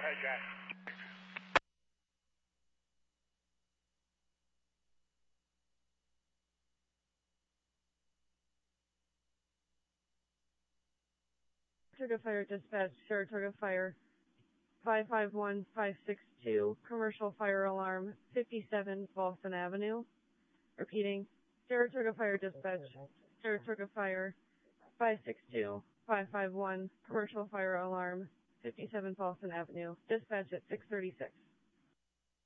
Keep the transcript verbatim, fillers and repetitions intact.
ahead, Jack. Saratoga Fire Dispatch, Saratoga Fire, five five one five six two, commercial fire alarm, fifty-seven Boston Avenue. Repeating, Saratoga Fire Dispatch, Saratoga Fire, five six two five five one, commercial fire alarm, fifty-seven Boston Avenue. Dispatch at six thirty-six.